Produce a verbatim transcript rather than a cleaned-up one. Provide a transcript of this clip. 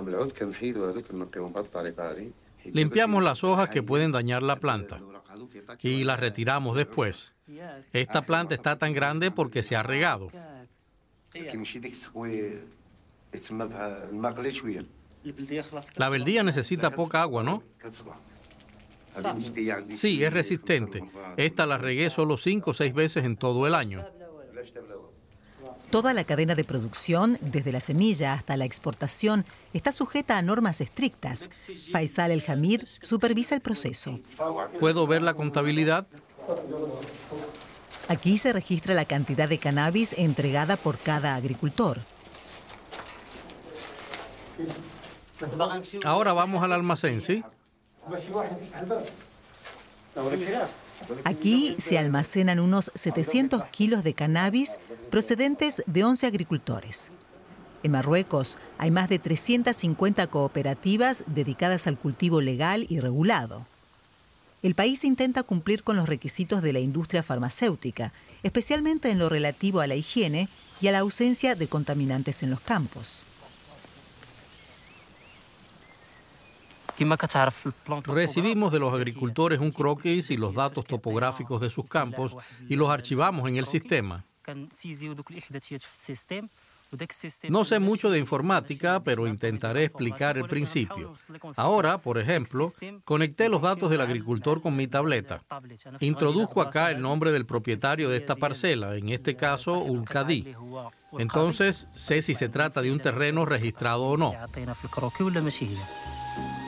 Limpiamos las hojas que pueden dañar la planta y las retiramos después. Esta planta está tan grande porque se ha regado. La beldía necesita poca agua, ¿no? Sí, es resistente. Esta la regué solo cinco o seis veces en todo el año. Toda la cadena de producción, desde la semilla hasta la exportación, está sujeta a normas estrictas. Faisal El Hamid supervisa el proceso. ¿Puedo ver la contabilidad? Aquí se registra la cantidad de cannabis entregada por cada agricultor. Ahora vamos al almacén, ¿sí? Aquí se almacenan unos setecientos kilos de cannabis procedentes de once agricultores. En Marruecos hay más de trescientas cincuenta cooperativas dedicadas al cultivo legal y regulado. El país intenta cumplir con los requisitos de la industria farmacéutica, especialmente en lo relativo a la higiene y a la ausencia de contaminantes en los campos. Recibimos de los agricultores un croquis y los datos topográficos de sus campos y los archivamos en el sistema. No sé mucho de informática, pero intentaré explicar el principio. Ahora, por ejemplo, conecté los datos del agricultor con mi tableta. Introdujo acá el nombre del propietario de esta parcela, en este caso, Ulkadi. Entonces, sé si se trata de un terreno registrado o no.